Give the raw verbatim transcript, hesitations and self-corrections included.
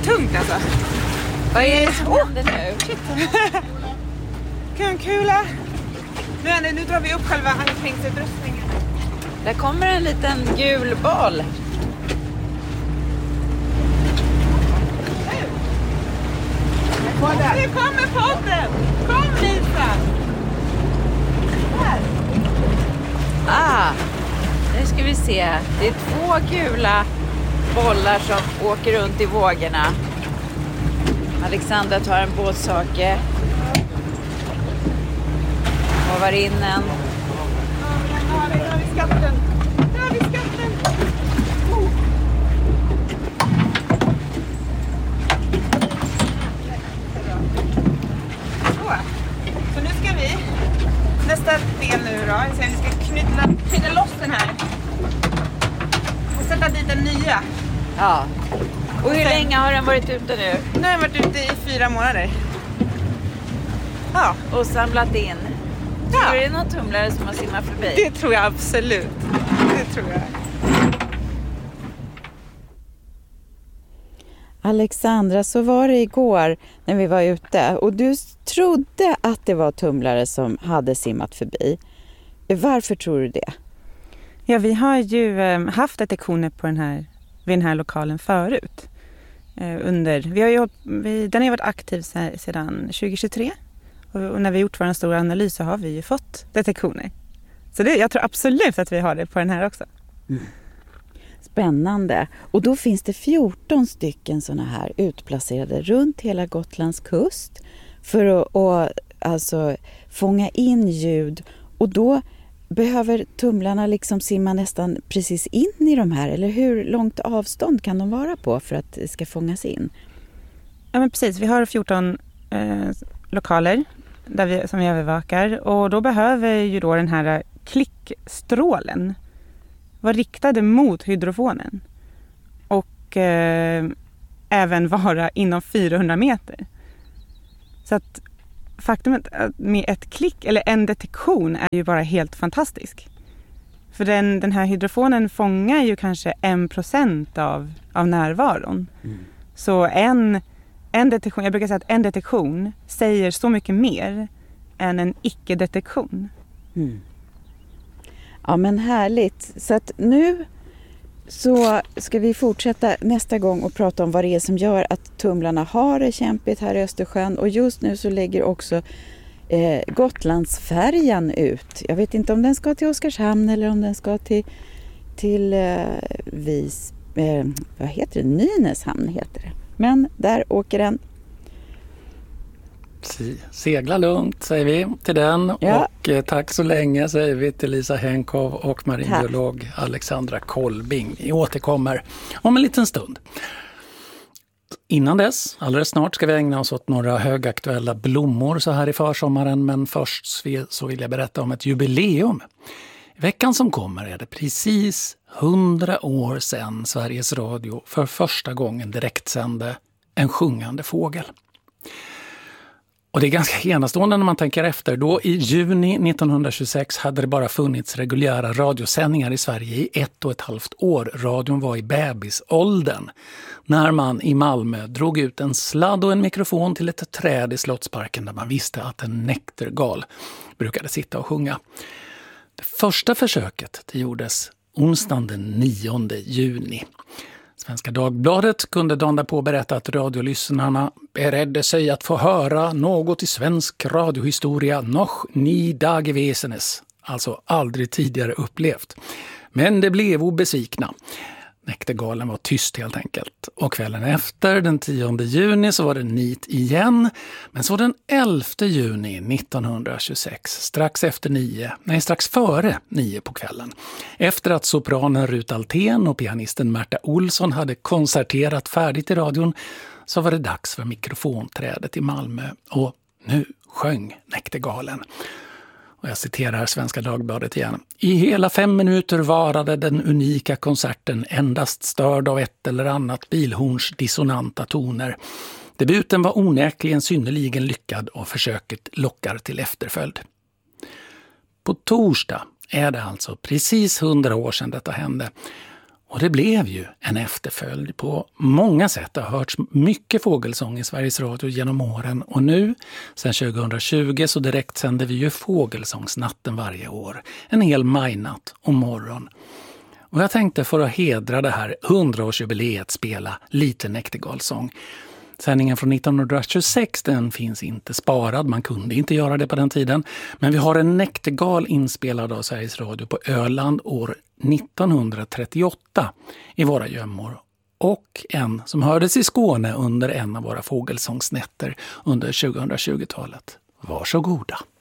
tungt alltså. Vad är det som händer nu? Kula. Nu, nu, nu drar vi upp själva ankringsutrustningen. Där kommer en liten gul boll. Nu kommer podden! Kom Lisa! Här. Ah, nu ska vi se. Det är två gula bollar som åker runt i vågorna. Alexandra tar en båtsake. Hovar in en. Nu har vi skatten. Nu har vi skatten. Oh. Så nu ska vi nästa del nu då. Så vi ska knyta, knyta loss den här. Och sätta dit den nya. Ja. Och hur länge har den varit ute nu? Nu har den varit ute i fyra månader. Ja. Och samlat in. Ja. Är det någon tumlare som har simmat förbi? Det tror jag absolut. Det tror jag. Alexandra, så var det igår när vi var ute och du trodde att det var tumlare som hade simmat förbi. Varför tror du det? Ja, vi har ju eh, haft detektioner på den här, vid den här lokalen förut. Eh, under, vi har ju, vi, den har varit aktiv sedan tjugo tjugotre och, och när vi gjort vår stora analys så har vi ju fått detektioner. Så det, jag tror absolut att vi har det på den här också. Mm. Spännande. Och då finns det fjorton stycken såna här utplacerade runt hela Gotlands kust för att och, alltså, fånga in ljud. Och då behöver tumlarna liksom simma nästan precis in i de här. Eller hur långt avstånd kan de vara på för att det ska fångas in? Ja, men precis. Vi har fjorton eh, lokaler där vi, som vi övervakar. Och då behöver ju då den här klickstrålen var riktade mot hydrofonen och eh, även vara inom fyrahundra meter. Så att faktumet med ett klick eller en detektion är ju bara helt fantastisk. För den, den här hydrofonen fångar ju kanske en procent av, av närvaron. Mm. Så en, en detektion, jag brukar säga att en detektion säger så mycket mer än en icke-detektion. Mm. Ja, men härligt. Så att nu så ska vi fortsätta nästa gång och prata om vad det är som gör att tumlarna har det kämpigt här i Östersjön. Och just nu så lägger också eh, Gotlandsfärjan ut. Jag vet inte om den ska till Oskarshamn eller om den ska till, till eh, Vis, eh, vad heter det? Nynäshamn heter det. Men där åker den. Segla lugnt säger vi till den ja. och eh, tack så länge säger vi till Lisa Henkov och marinbiolog Alexandra Kolbing. Vi återkommer om en liten stund. Innan dess, alldeles snart ska vi ägna oss åt några högaktuella blommor så här i försommaren, men först så vill jag berätta om ett jubileum. I veckan som kommer är det precis hundra år sedan Sveriges Radio för första gången direktsände En sjungande fågel. Och det är ganska enastående när man tänker efter. Då i juni nittonhundratjugosex hade det bara funnits reguljära radiosändningar i Sverige i ett och ett halvt år. Radion var i bebisåldern. När man i Malmö drog ut en sladd och en mikrofon till ett träd i Slottsparken där man visste att en näktergal brukade sitta och sjunga. Det första försöket det gjordes onsdagen den nionde juni. Svenska Dagbladet kunde dagen därpå berätta att radiolyssnarna beredde sig att få höra något i svensk radiohistoria noch nie dagewesenes, alltså aldrig tidigare upplevt. Men det blev obesvikna. Näktergalen var tyst helt enkelt. Och kvällen efter, den tionde juni, så var det nit igen. Men så den elfte juni nittonhundratjugosex, strax efter nio, nej strax före nio på kvällen. Efter att sopranen Rut Altén och pianisten Märta Olsson hade konserterat färdigt i radion så var det dags för mikrofonträdet i Malmö. Och nu sjöng näktergalen. Och jag citerar Svenska Dagbladet igen. I hela fem minuter varade den unika konserten endast störd av ett eller annat bilhorns dissonanta toner. Debuten var onekligen synnerligen lyckad och försöket lockar till efterföljd. På torsdag är det alltså precis hundra år sedan detta hände. Och det blev ju en efterföljd på många sätt. Det har hörts mycket fågelsång i Sveriges Radio genom åren. Och nu, sedan tjugohundratjugo, så direkt sänder vi ju fågelsångsnatten varje år. En hel majnatt och morgon. Och jag tänkte för att hedra det här hundraårsjubileet spela lite näktergalsång. Sändningen från nittonhundratjugosex, den finns inte sparad, man kunde inte göra det på den tiden. Men vi har en näktergal inspelad av Sveriges Radio på Öland år nittonhundratrettioåtta i våra gömmor. Och en som hördes i Skåne under en av våra fågelsångsnätter under tjugohundratjugotalet. Varsågoda!